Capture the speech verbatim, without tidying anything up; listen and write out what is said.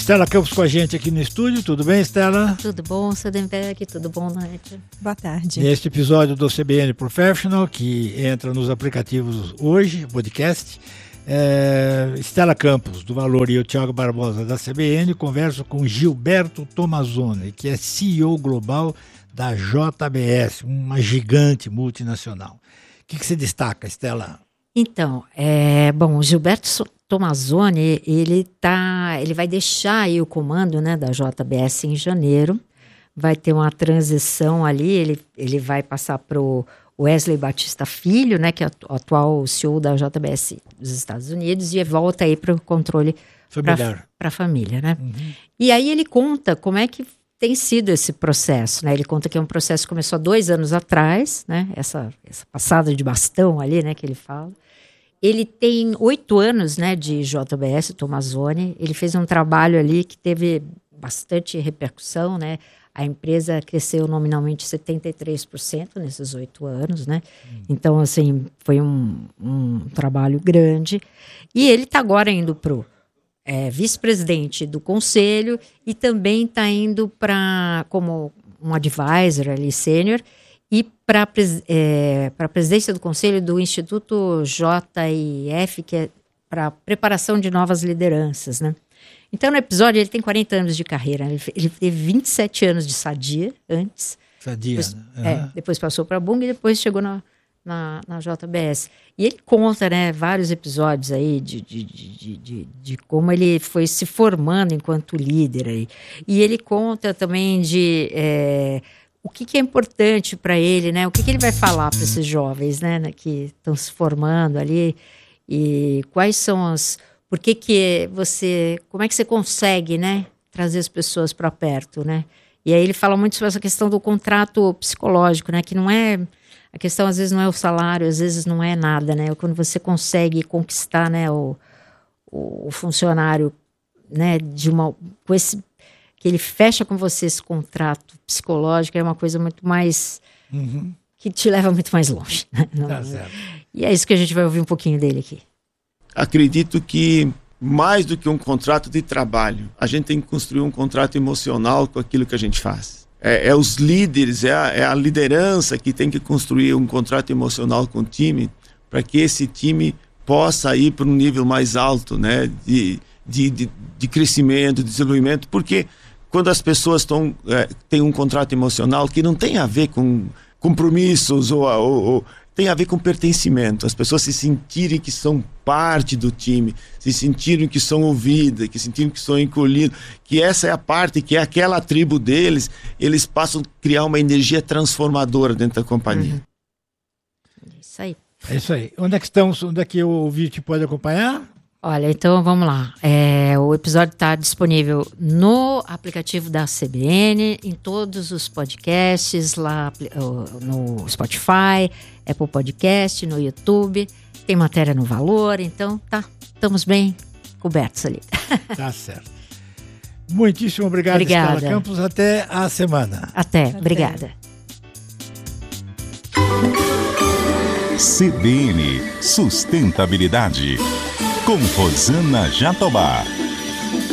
Estela Campos com a gente aqui no estúdio. Tudo bem, Estela? Tudo bom, Sadenberg? Tudo bom, Nádia? Boa tarde. Neste episódio do C B N Professional, que entra nos aplicativos hoje, podcast, é, Estela Campos, do Valor, e o Thiago Barbosa, da C B N, converso com Gilberto Tomazoni, que é C E O global da J B S, uma gigante multinacional. O que, que se destaca, Estela? Então, é, bom, o Gilberto Tomazoni, ele, tá, ele vai deixar aí o comando, né, da J B S em janeiro, vai ter uma transição ali, ele, ele vai passar para o Wesley Batista Filho, né, que é o atual C E O da J B S dos Estados Unidos, e volta aí para o controle para a família, né? Uhum. E aí ele conta como é que tem sido esse processo, né? Ele conta que é um processo que começou há dois anos atrás, né? Essa, essa passada de bastão ali, né, que ele fala. Ele tem oito anos, né, de J B S, Tomazoni. Ele fez um trabalho ali que teve bastante repercussão, né? A empresa cresceu nominalmente setenta e três por cento nesses oito anos, né? Hum. Então, assim, foi um, um trabalho grande. E ele está agora indo para o é, vice-presidente do conselho e também está indo para como um advisor ali, sênior, e para é, a presidência do conselho do Instituto J I F, que é para preparação de novas lideranças, né? Então, no episódio, ele tem quarenta anos de carreira. Ele, ele teve vinte e sete anos de Sadia antes. Sadia, depois, né? Uhum. É, depois passou para a Bung e depois chegou na, na, na J B S. E ele conta, né, vários episódios aí de, de, de, de, de como ele foi se formando enquanto líder aí. E ele conta também de é, o que, que é importante para ele, né? O que, que ele vai falar para esses jovens, né, que estão se formando ali, e quais são as... Por que que você... Como é que você consegue, né, trazer as pessoas para perto, né? E aí ele fala muito sobre essa questão do contrato psicológico, né? Que não é... A questão, às vezes, não é o salário, às vezes não é nada, né? Quando você consegue conquistar, né, o, o, o funcionário, né, de uma... Com esse... Que ele fecha com você esse contrato psicológico, é uma coisa muito mais... Uhum. Que te leva muito mais longe. Né? Tá certo. E é isso que a gente vai ouvir um pouquinho dele aqui. Acredito que mais do que um contrato de trabalho, a gente tem que construir um contrato emocional com aquilo que a gente faz. É, é os líderes, é a, é a liderança que tem que construir um contrato emocional com o time para que esse time possa ir para um nível mais alto, né, de, de, de, de crescimento, de desenvolvimento, porque quando as pessoas tão, é, têm um contrato emocional que não tem a ver com compromissos ou, ou, ou tem a ver com pertencimento, as pessoas se sentirem que são parte do time, se sentirem que são ouvidas, que se sentirem que são encolhidos, que essa é a parte, que é aquela tribo deles, eles passam a criar uma energia transformadora dentro da companhia. Uhum. Isso aí. É isso aí. Onde é que estamos? Onde é que o ouvinte pode acompanhar? Olha, então vamos lá. É, o episódio está disponível no aplicativo da C B N, em todos os podcasts, lá no Spotify, Apple Podcast, no YouTube. Tem matéria no Valor, então tá, estamos bem cobertos ali. Tá certo. Muitíssimo obrigado, Obrigada. Estela Campos. Até a semana. Até, Até. Obrigada. C B N Sustentabilidade, com Rosana Jatobá.